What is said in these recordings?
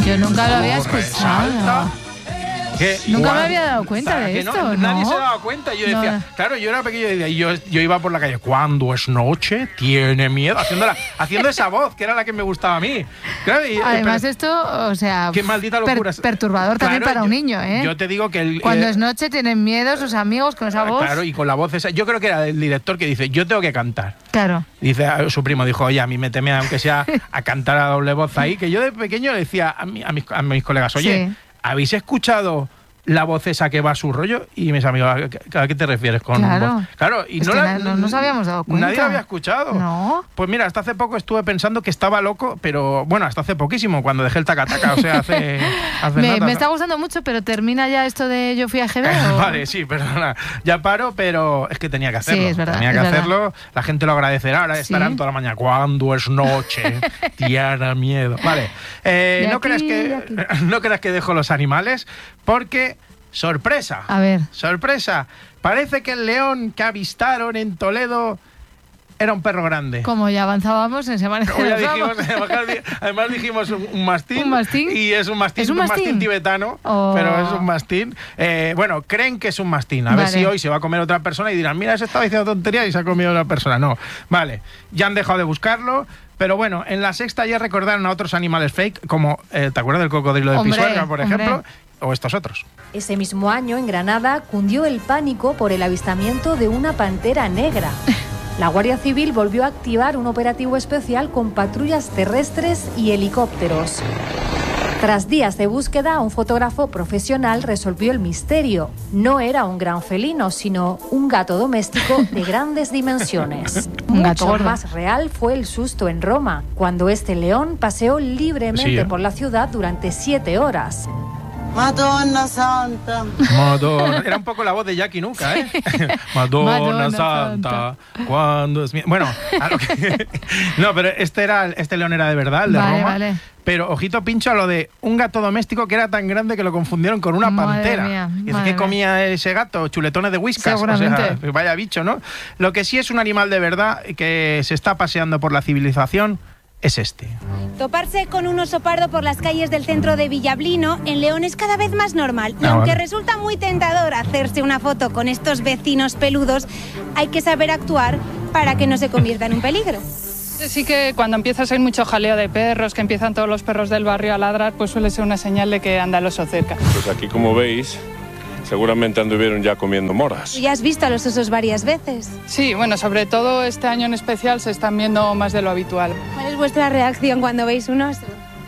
Yo nunca lo había escuchado. Nunca me había dado cuenta de esto, Nadie se daba cuenta. Yo decía, claro, yo era pequeño y yo iba por la calle. Cuando es noche, tiene miedo. Haciendo esa voz, que era la que me gustaba a mí. Claro, además esto, o sea, qué maldita locura. Perturbador también para un niño, ¿eh? Yo te digo que cuando es noche tienen miedo sus amigos con esa voz. Claro, y con la voz esa. Yo creo que era el director que dice, yo tengo que cantar. Claro. Dice, su primo dijo, oye, a mí méteme aunque sea a cantar a doble voz ahí. Que yo de pequeño le decía a mis colegas, oye, sí, ¿habéis escuchado la voz esa que va a su rollo? Y mis amigos, ¿a qué te refieres con voz? Claro, y no nos habíamos dado cuenta. Nadie lo había escuchado. No. Pues mira, hasta hace poco estuve pensando que estaba loco, pero bueno, hasta hace poquísimo, cuando dejé el taca-taca, o sea, hace nada. Me está gustando mucho, pero termina ya esto de Yo fui a GB. Vale, sí, perdona, ya paro, pero es que tenía que hacerlo. Sí, es verdad. Tenía que hacerlo, la gente lo agradecerá, ahora estarán toda la mañana. Cuando es noche, tiene miedo. Vale, no creas que dejo los animales, porque sorpresa. A ver. Sorpresa. Parece que el león que avistaron en Toledo era un perro grande. Como ya avanzábamos en Semana además dijimos un mastín. ¿Un mastín? Y es un mastín. ¿Es un mastín tibetano, pero es un mastín. Bueno, creen que es un mastín. A ver si hoy se va a comer otra persona y dirán, mira, se estaba diciendo tontería y se ha comido una persona. No. Vale, ya han dejado de buscarlo. Pero bueno, en La Sexta ya recordaron a otros animales fake, como, ¿te acuerdas del cocodrilo de Pisuerga, por ejemplo? O estos otros. Ese mismo año, en Granada, cundió el pánico por el avistamiento de una pantera negra. La Guardia Civil volvió a activar un operativo especial con patrullas terrestres y helicópteros. Tras días de búsqueda, un fotógrafo profesional resolvió el misterio. No era un gran felino, sino un gato doméstico de grandes dimensiones. Mucho más real fue el susto en Roma, cuando este león paseó libremente por la ciudad durante 7 horas. Madonna Santa. Madonna. Era un poco la voz de Jackie Nuka, ¿eh? Madonna Santa. Cuando es bueno, no, pero este león era de verdad, el de Roma. Vale. Pero ojito pincho a lo de un gato doméstico que era tan grande que lo confundieron con una pantera. Mía, y dice, ¿qué comía ese gato? Chuletones de Whiskas. Seguramente. O sea, vaya bicho, ¿no? Lo que sí es un animal de verdad que se está paseando por la civilización es este. Toparse con un oso pardo por las calles del centro de Villablino en León es cada vez más normal. Y aunque resulta muy tentador hacerse una foto con estos vecinos peludos, hay que saber actuar para que no se convierta en un peligro. Sí que cuando empieza a ser mucho jaleo de perros, que empiezan todos los perros del barrio a ladrar, pues suele ser una señal de que anda el oso cerca. Pues aquí, como veis, seguramente anduvieron ya comiendo moras. ¿Ya has visto a los osos varias veces? Sí, bueno, sobre todo este año en especial se están viendo más de lo habitual. ¿Cuál es vuestra reacción cuando veis un oso?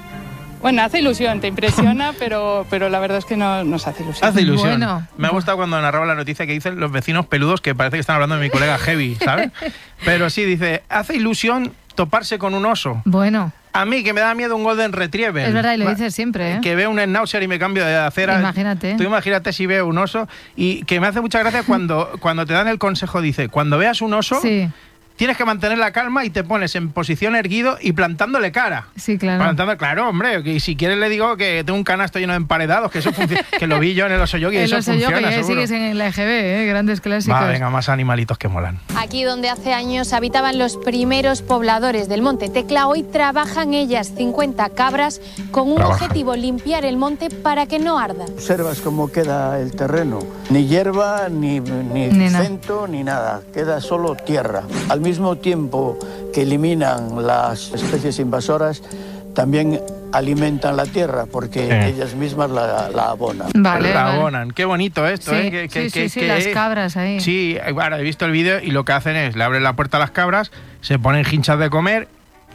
Bueno, hace ilusión, te impresiona, pero la verdad es que no nos hace ilusión. Hace ilusión. Bueno. Me ha gustado cuando narraba la noticia que dicen los vecinos peludos, que parece que están hablando de mi colega Heavy, ¿sabes? Pero sí, dice, hace ilusión toparse con un oso. Bueno. A mí, que me da miedo un Golden Retriever. Es verdad, y lo dices siempre, ¿eh? Que veo un Schnauzer y me cambio de acera. Imagínate. Tú imagínate si veo un oso. Y que me hace mucha gracia cuando te dan el consejo, dice, cuando veas un oso, tienes que mantener la calma y te pones en posición erguido y plantándole cara. Sí, claro. Claro, hombre. Y si quieres le digo que tengo un canasto lleno de emparedados, que eso funciona. Que lo vi yo en el Oso Yogi y eso funciona, El Oso Yogi, sigues en la EGB, grandes clásicos. Va, venga, más animalitos que molan. Aquí donde hace años habitaban los primeros pobladores del Monte Tecla, hoy trabajan ellas 50 cabras con un objetivo, limpiar el monte para que no arda. Observas cómo queda el terreno. Ni hierba, ni cemento, ni nada. Queda solo tierra. Al mismo tiempo que eliminan las especies invasoras, también alimentan la tierra porque ellas mismas la abonan. La abonan. Qué bonito esto, ¿eh? Sí, las cabras ahí. Sí, ahora he visto el vídeo y lo que hacen es, le abren la puerta a las cabras, se ponen hinchas de comer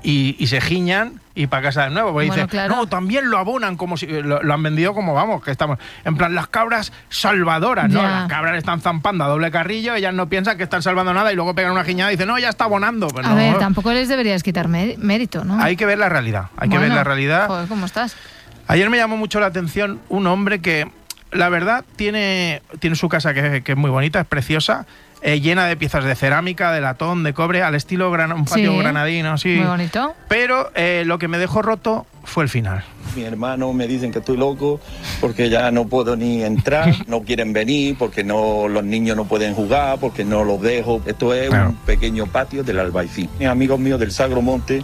y se giñan y para casa de nuevo. Porque dicen, no, también lo abonan, como si lo han vendido como, vamos, que estamos en plan, las cabras salvadoras, ¿no? Las cabras le están zampando a doble carrillo, ellas no piensan que están salvando nada y luego pegan una giñada y dicen, no, ya está abonando. Pero a ver, tampoco les deberías quitar mérito, ¿no? Hay que ver la realidad, que ver la realidad. Joder, ¿cómo estás? Ayer me llamó mucho la atención un hombre que, la verdad, tiene su casa que es muy bonita, es preciosa, llena de piezas de cerámica, de latón, de cobre, al estilo un patio granadino, sí. Muy bonito. Pero lo que me dejó roto fue el final. Mi hermano me dicen que estoy loco porque ya no puedo ni entrar, no quieren venir porque los niños no pueden jugar, porque no los dejo. Esto es un pequeño patio del Albaicín. Mis amigos míos del Sagromonte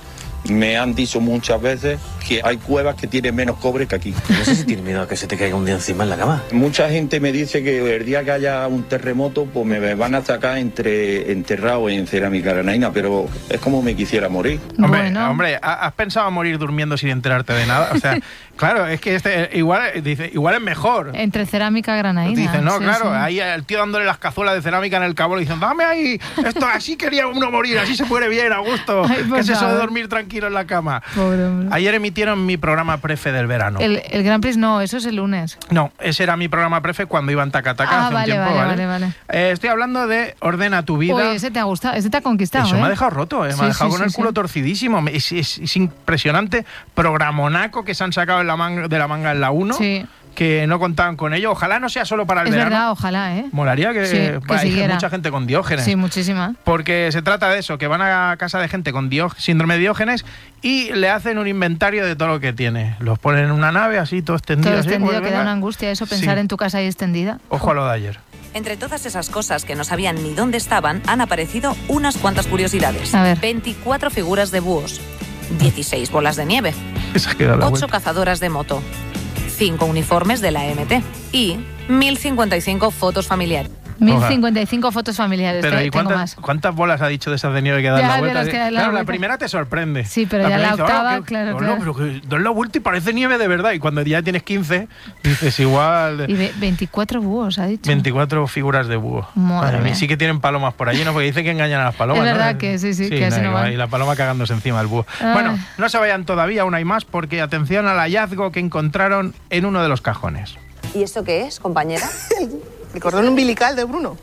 Me han dicho muchas veces que hay cuevas que tienen menos cobre que aquí. No sé si tienes miedo a que se te caiga un día encima en la cama. Mucha gente me dice que el día que haya un terremoto, pues me van a sacar enterrado en cerámica granaína, pero es como me quisiera morir. Hombre, ¿has pensado morir durmiendo sin enterarte de nada? O sea, claro, es que igual es mejor. Entre cerámica granaína. Dice, no, sí, claro, sí. Ahí el tío dándole las cazuelas de cerámica en el cabo, diciendo, dame ahí, esto así quería uno morir, así se muere bien, a gusto. Ay, ¿qué es eso de dormir tranquilo en la cama? Pobre hombre. Ayer emitieron mi programa prefe del verano. El Grand Prix no, eso es el lunes. No, ese era mi programa prefe cuando iba en Taca-Taca hace un tiempo, ¿vale? Estoy hablando de Ordena tu vida. Uy, ese te ha gustado, ese te ha conquistado. Eso me ha dejado roto, me ha dejado con el culo torcidísimo. Es impresionante. Programonaco que se han sacado de la manga en la 1. Sí. Que no contaban con ello. Ojalá no sea solo para el verano. Es verdad, ojalá, ¿eh? Molaría que hay mucha gente con Diógenes. Sí, muchísima. Porque se trata de eso, que van a casa de gente con síndrome de Diógenes y le hacen un inventario de todo lo que tiene. Los ponen en una nave así, todo extendido. Todo extendido, que da una angustia eso, pensar en tu casa ahí extendida. Ojo a lo de ayer. Entre todas esas cosas que no sabían ni dónde estaban, han aparecido unas cuantas curiosidades. A ver. 24 figuras de búhos, 16 bolas de nieve, 8 cazadoras de moto, 5 uniformes de la MT y 1055 fotos familiares. 1055 fotos familiares. Pero ¿y cuántas bolas ha dicho de esas de nieve que dan la vuelta? Claro, la primera te sorprende. Sí, pero ya la octava, claro. No, pero que dan la vuelta y parece nieve de verdad. Y cuando ya tienes 15, dices igual. Y 24 búhos, ha dicho. 24 figuras de búho. Madre mía. Sí que tienen palomas por allí, ¿no? Porque dice que engañan a las palomas. Es verdad, ¿no? Que sí, que así no van. Y la paloma cagándose encima del búho. Bueno, no se vayan todavía, aún hay más, porque atención al hallazgo que encontraron en uno de los cajones. ¿Y esto qué es, compañera? El cordón umbilical de Bruno.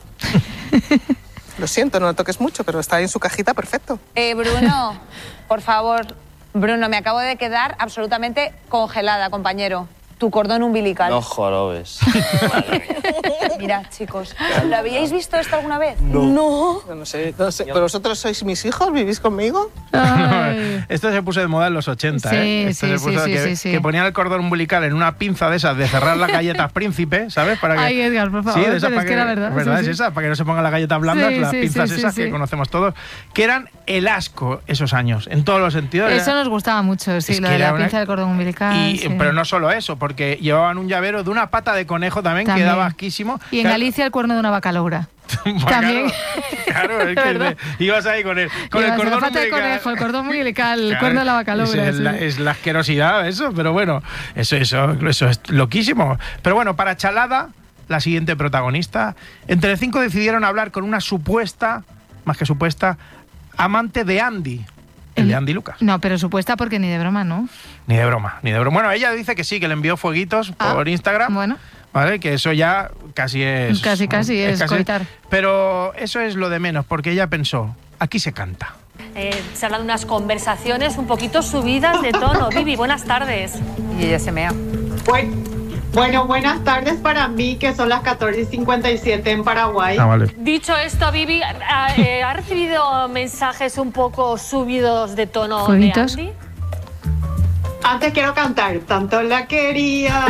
Lo siento, no lo toques mucho, pero está ahí en su cajita perfecto. Bruno, por favor. Bruno, me acabo de quedar absolutamente congelada, compañero. Tu cordón umbilical. No jorobes. Mira, chicos, ¿lo habíais visto esto alguna vez? No. No sé. ¿Pero vosotros sois mis hijos? ¿Vivís conmigo? Esto se puso de moda en los 80, Sí. Que ponían el cordón umbilical en una pinza de esas de cerrar las galletas Príncipe, ¿sabes? Para que... Ay, Edgar, por favor. Sí, de esas para que era verdad. ¿Verdad? Es esa, para que no se pongan las galletas blandas, las pinzas esas que conocemos todos, que eran el asco esos años, en todos los sentidos. Eso nos gustaba mucho, sí, lo de la pinza del cordón umbilical. Pero no solo eso, porque llevaban un llavero de una pata de conejo también. Que daba asquísimo. Y en Galicia el cuerno de una vaca loura. También. Claro, es que ibas ahí con el cordón la pata de conejo, el cordón umbilical, el cuerno de la vaca loura. Es la asquerosidad eso, pero bueno, eso es loquísimo. Pero bueno, para Chalada, la siguiente protagonista, en Telecinco decidieron hablar con una supuesta, más que supuesta, amante de Andy. El de Andy Lucas. No, pero supuesta porque ni de broma, ¿no? Ni de broma. Bueno, ella dice que sí, que le envió fueguitos por Instagram. Bueno. Vale, que eso ya casi es... Casi es coitar. Pero eso es lo de menos, porque ella pensó, aquí se canta. Se habla de unas conversaciones un poquito subidas de tono. Vivi, buenas tardes. Y ella se mea. Bueno, buenas tardes para mí, que son las 14:57 en Paraguay. Vale. Dicho esto, Vivi, ¿ha recibido mensajes un poco subidos de tono ¿Fueguitos? de Andy? Antes quiero cantar. Tanto la quería,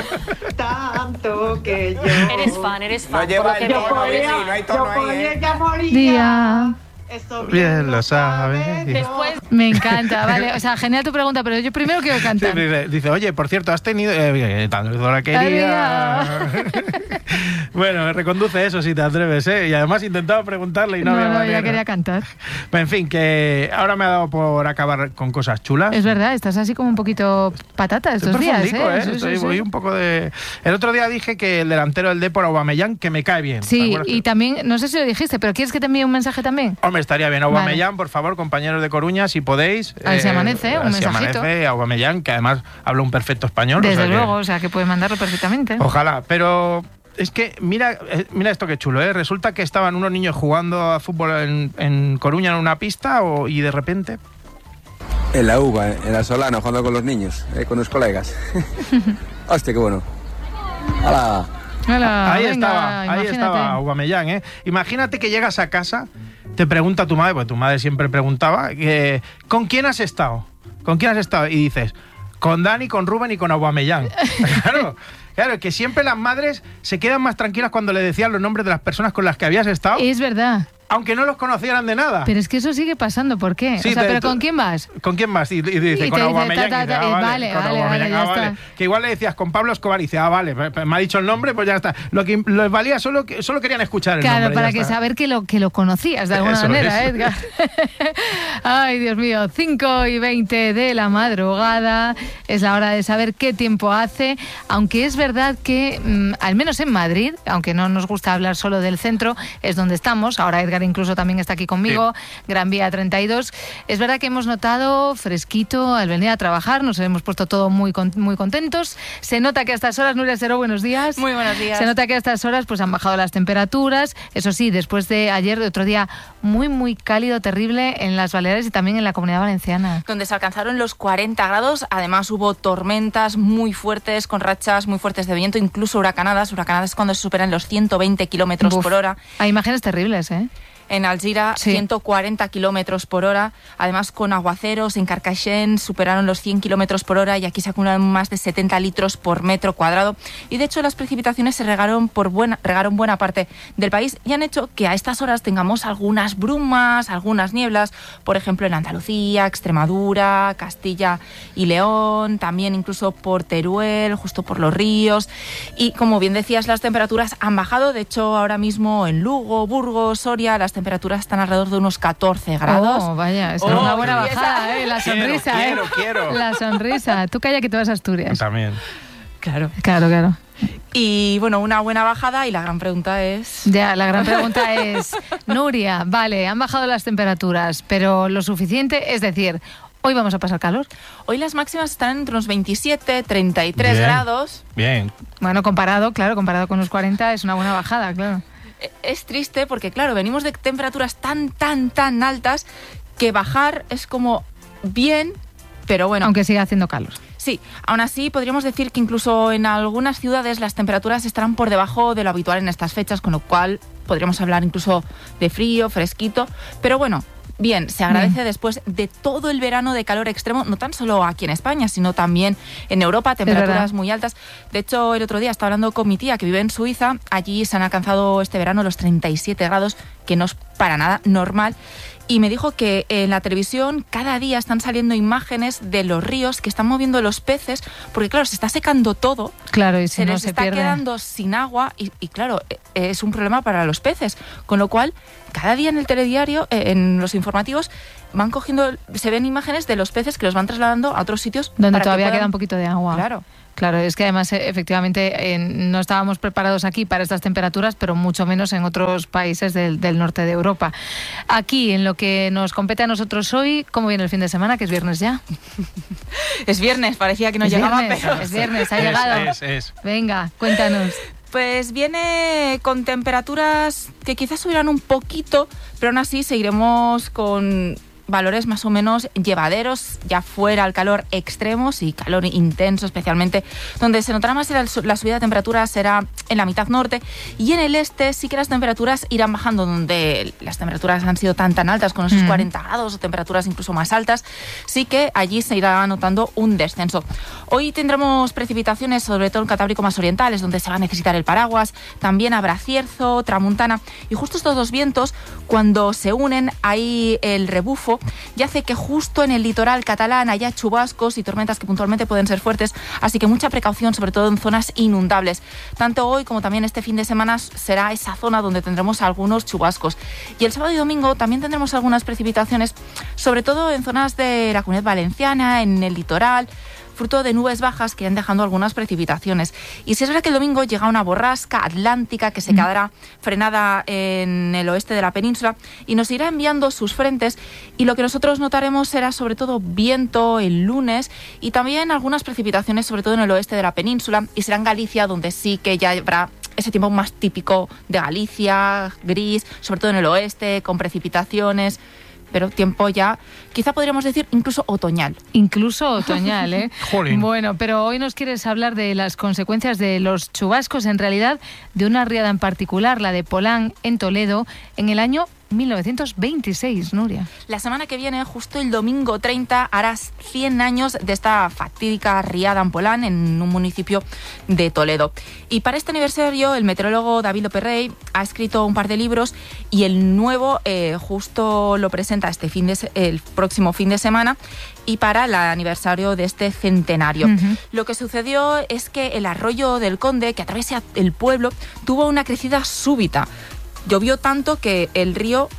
tanto que yo... Eres fan. No lleva el tono, no hay tono ahí, ella moría. Eso bien lo sabe. Después... Me encanta, vale. O sea, genial tu pregunta, pero yo primero quiero cantar. Sí, dice, oye, por cierto, has tenido... tanto la quería... Bueno, reconduce eso si te atreves, ¿eh? Y además intentaba preguntarle y no había manera. Ya quería cantar. En fin, que ahora me ha dado por acabar con cosas chulas. Es verdad, estás así como un poquito patata estos días, ¿eh? Voy un poco de... El otro día dije que el delantero del Depor, Aubameyang, que me cae bien. Sí, y también, no sé si lo dijiste, pero ¿quieres que te envíe un mensaje también? Hombre, estaría bien. Aubameyang, por favor, compañeros de Coruña, si podéis. A ver si amanece, un mensajito. Si amanece, Aubameyang, que además habla un perfecto español. Desde luego, o sea, que puede mandarlo perfectamente. Ojalá, pero... Es que mira esto que chulo, ¿eh? Resulta que estaban unos niños jugando a fútbol en Coruña en una pista y de repente... En la UBA, en la Solana, jugando con los niños, con los colegas. Hostia, qué bueno. ¡Hala! Ahí estaba Aubameyang, ¿eh? Imagínate que llegas a casa, te pregunta tu madre, porque tu madre siempre preguntaba, ¿con quién has estado? ¿Con quién has estado? Y dices, con Dani, con Rubén y con Aubameyang. Claro, que siempre las madres se quedan más tranquilas cuando le decían los nombres de las personas con las que habías estado. Es verdad. aunque no los conocieran de nada. Pero es que eso sigue pasando, ¿por qué? Sí, ¿pero con quién vas? ¿Con quién vas? Y dice, con Aubameyang. Vale, ya está. Que igual le decías con Pablo Escobar y dice, vale, me ha dicho el nombre, pues ya está. Lo que les valía solo querían escuchar el nombre. Claro, para que saber que lo conocías de alguna manera, Edgar. Ay, Dios mío, 5:20 de la madrugada. Es la hora de saber qué tiempo hace, aunque es verdad que, al menos en Madrid, aunque no nos gusta hablar solo del centro, es donde estamos. Ahora Edgar incluso también está aquí conmigo, sí. Gran Vía 32. Es verdad que hemos notado fresquito al venir a trabajar, nos hemos puesto todos muy contentos. Se nota que a estas horas, Nuria Seró, buenos días. Muy buenos días. Se nota que a estas horas pues han bajado las temperaturas. Eso sí, después de ayer, de otro día muy cálido, terrible en las Baleares y también en la Comunidad Valenciana. Donde se alcanzaron los 40 grados. Además hubo tormentas muy fuertes, con rachas muy fuertes de viento, incluso huracanadas. Huracanadas cuando se superan los 120 kilómetros por hora. Hay imágenes terribles, ¿eh? En Algira, sí. 140 kilómetros por hora, además con aguaceros. En Carcaixent superaron los 100 kilómetros por hora y aquí se acumulan más de 70 litros por metro cuadrado. Y de hecho las precipitaciones se regaron buena parte del país y han hecho que a estas horas tengamos algunas brumas, algunas nieblas, por ejemplo en Andalucía, Extremadura, Castilla y León, también incluso por Teruel, justo por los ríos. Y como bien decías, las temperaturas han bajado. De hecho, ahora mismo en Lugo, Burgos, Soria, las temperaturas están alrededor de unos 14 grados. Oh, vaya, es una buena bajada, la sonrisa. Quiero. La sonrisa. Tú calla que te vas a Asturias. También. Claro. Y bueno, una buena bajada y la gran pregunta es... Ya, la gran pregunta es, Nuria, vale, han bajado las temperaturas, pero lo suficiente, es decir... ¿Hoy vamos a pasar calor? Hoy las máximas están entre unos 27, 33 grados. Bien. Bueno, comparado con los 40 es una buena bajada, claro. Es triste porque, claro, venimos de temperaturas tan altas que bajar es como bien, pero bueno. Aunque siga haciendo calor. Sí, aún así podríamos decir que incluso en algunas ciudades las temperaturas estarán por debajo de lo habitual en estas fechas, con lo cual podríamos hablar incluso de frío, fresquito, pero bueno. Bien, se agradece después de todo el verano de calor extremo, no tan solo aquí en España, sino también en Europa, temperaturas muy altas. De hecho, el otro día estaba hablando con mi tía que vive en Suiza, allí se han alcanzado este verano los 37 grados, que no es para nada normal. Y me dijo que en la televisión cada día están saliendo imágenes de los ríos que están moviendo los peces, porque claro, se está secando todo. Claro, y si no les se está pierde. Quedando sin agua y claro, es un problema para los peces. Con lo cual, cada día en el telediario, en los informativos, se ven imágenes de los peces que los van trasladando a otros sitios. Donde todavía queda un poquito de agua. Claro, es que además efectivamente no estábamos preparados aquí para estas temperaturas, pero mucho menos en otros países del norte de Europa. Aquí, en lo que nos compete a nosotros hoy, ¿cómo viene el fin de semana? Que es viernes ya. Es viernes, parecía que no llegaba, pero... Es viernes, ha llegado. Venga, cuéntanos. Pues viene con temperaturas que quizás subirán un poquito, pero aún así seguiremos con valores más o menos llevaderos, ya fuera el calor extremos y calor intenso especialmente. Donde se notará más la subida de temperaturas será en la mitad norte, y en el este sí que las temperaturas irán bajando, donde las temperaturas han sido tan altas, con esos 40 grados o temperaturas incluso más altas, sí que allí se irá notando un descenso. Hoy tendremos precipitaciones, sobre todo en Cantábrico más orientales, donde se va a necesitar el paraguas. También habrá cierzo, tramuntana, y justo estos dos vientos, cuando se unen, hay el rebufo y hace que justo en el litoral catalán haya chubascos y tormentas que puntualmente pueden ser fuertes, así que mucha precaución, sobre todo en zonas inundables. Tanto hoy como también este fin de semana será esa zona donde tendremos algunos chubascos. Y el sábado y domingo también tendremos algunas precipitaciones, sobre todo en zonas de la Comunidad Valenciana, en el litoral, fruto de nubes bajas que irán dejando algunas precipitaciones. Y si es verdad que el domingo llega una borrasca atlántica que se quedará frenada en el oeste de la península y nos irá enviando sus frentes, y lo que nosotros notaremos será sobre todo viento el lunes y también algunas precipitaciones sobre todo en el oeste de la península, y será en Galicia donde sí que ya habrá ese tiempo más típico de Galicia, gris, sobre todo en el oeste, con precipitaciones, pero tiempo ya, quizá podríamos decir, incluso otoñal. Incluso otoñal, ¿eh? Jolín. Bueno, pero hoy nos quieres hablar de las consecuencias de los chubascos, en realidad de una riada en particular, la de Polán, en Toledo, en el año 1926, Nuria. La semana que viene, justo el domingo 30, harás 100 años de esta fatídica riada en Polán, en un municipio de Toledo. Y para este aniversario, el meteorólogo David López Rey ha escrito un par de libros y el nuevo justo lo presenta el próximo fin de semana y para el aniversario de este centenario. Lo que sucedió es que el arroyo del Conde, que atraviesa el pueblo, tuvo una crecida súbita. Llovió tanto que el arroyo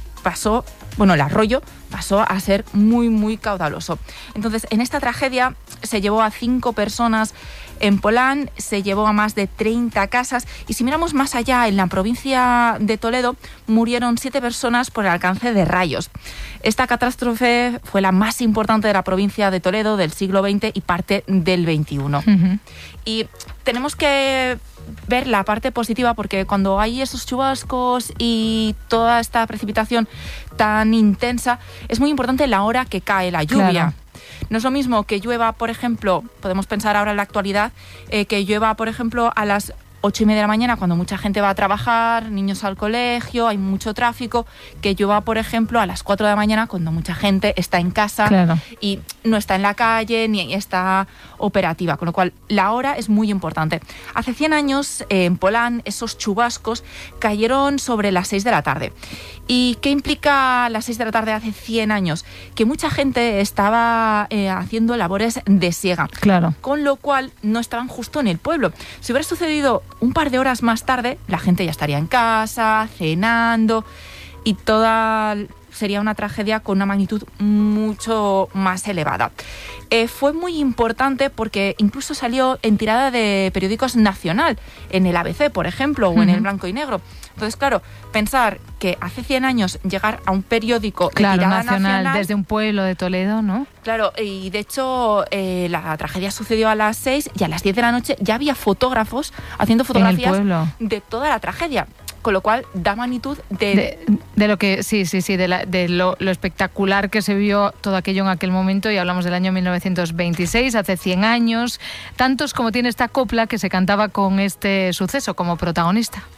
pasó a ser muy, muy caudaloso. Entonces, en esta tragedia se llevó a 5 personas en Polán, se llevó a más de 30 casas y si miramos más allá, en la provincia de Toledo, murieron 7 personas por el alcance de rayos. Esta catástrofe fue la más importante de la provincia de Toledo del siglo XX y parte del XXI. Y tenemos que ver la parte positiva porque cuando hay esos chubascos y toda esta precipitación tan intensa, es muy importante la hora que cae la lluvia. Claro. No es lo mismo que llueva, por ejemplo, podemos pensar ahora en la actualidad, que llueva, por ejemplo, a las 8:30 de la mañana cuando mucha gente va a trabajar, niños al colegio, hay mucho tráfico, que llueva, por ejemplo, a las 4 de la mañana cuando mucha gente está en casa y no está en la calle ni está operativa, con lo cual la hora es muy importante. Hace 100 años en Polán esos chubascos cayeron sobre las 6 de la tarde. ¿Y qué implica las 6 de la tarde hace 100 años? Que mucha gente estaba haciendo labores de siega, con lo cual no estaban justo en el pueblo. Si hubiera sucedido un par de horas más tarde, la gente ya estaría en casa, cenando y sería una tragedia con una magnitud mucho más elevada. Fue muy importante porque incluso salió en tirada de periódicos nacional, en el ABC, por ejemplo, o en el Blanco y Negro. Entonces, claro, pensar que hace 100 años llegar a un periódico de tirada nacional desde un pueblo de Toledo, ¿no? Claro, y de hecho la tragedia sucedió a las 6 y a las 10 de la noche ya había fotógrafos haciendo fotografías de toda la tragedia. Con lo cual da magnitud de lo que de lo espectacular que se vio todo aquello en aquel momento, y hablamos del año 1926, hace 100 años, tantos como tiene esta copla que se cantaba con este suceso como protagonista.